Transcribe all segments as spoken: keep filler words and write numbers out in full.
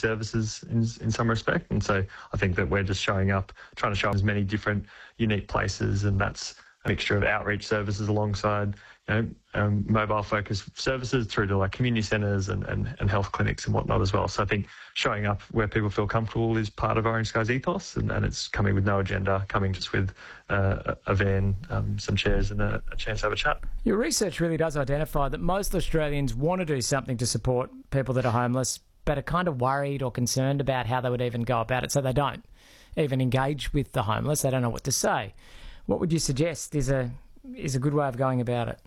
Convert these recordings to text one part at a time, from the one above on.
services in, in some respect. And so I think that we're just showing up, trying to show up as many different unique places, and that's a mixture of outreach services alongside, you know, um, mobile-focused services through to like community centres and, and, and health clinics and whatnot as well. So I think showing up where people feel comfortable is part of Orange Sky's ethos, and, and it's coming with no agenda, coming just with uh, a van, um, some chairs and a, a chance to have a chat. Your research really does identify that most Australians want to do something to support people that are homeless, but are kind of worried or concerned about how they would even go about it, so they don't even engage with the homeless. They don't know what to say. What would you suggest is a is a good way of going about it?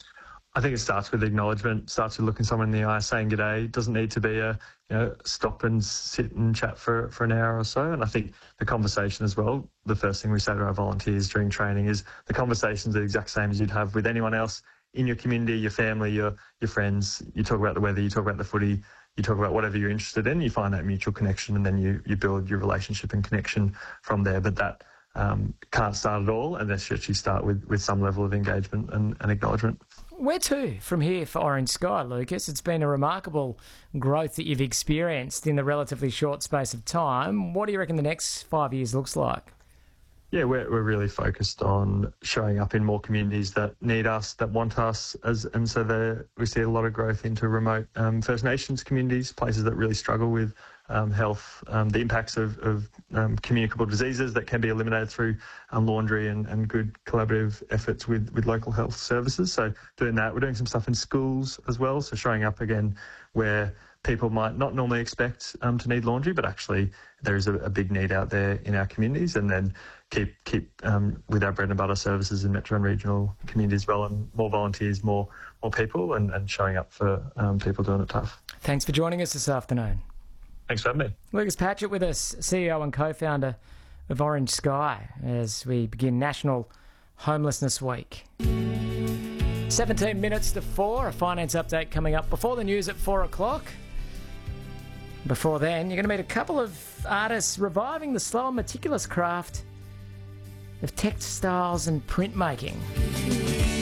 I think it starts with acknowledgement, starts with looking someone in the eye, saying g'day. It doesn't need to be a, you know, stop and sit and chat for, for an hour or so. And I think the conversation as well, the first thing we say to our volunteers during training is the conversations are the exact same as you'd have with anyone else in your community, your family, your your friends. You talk about the weather, you talk about the footy, you talk about whatever you're interested in, you find that mutual connection, and then you, you build your relationship and connection from there. But that um, can't start at all unless you actually start with, with some level of engagement and, and acknowledgement. Where to from here for Orange Sky, Lucas? It's been a remarkable growth that you've experienced in the relatively short space of time. What do you reckon the next five years looks like? Yeah, we're we're really focused on showing up in more communities that need us, that want us, as and so the, we see a lot of growth into remote um, First Nations communities, places that really struggle with um, health, um, the impacts of, of um, communicable diseases that can be eliminated through um, laundry and, and good collaborative efforts with, with local health services. So doing that, we're doing some stuff in schools as well, so showing up again where people might not normally expect um, to need laundry, but actually there is a, a big need out there in our communities, and then keep keep um, with our bread and butter services in metro and regional communities as well, and more volunteers, more more people, and, and showing up for um, people doing it tough. Thanks for joining us this afternoon. Thanks for having me. Lucas Patchett with us, C E O and co-founder of Orange Sky, as we begin National Homelessness Week. seventeen minutes to four, a finance update coming up before the news at four o'clock. Before then, you're going to meet a couple of artists reviving the slow and meticulous craft of textiles and printmaking.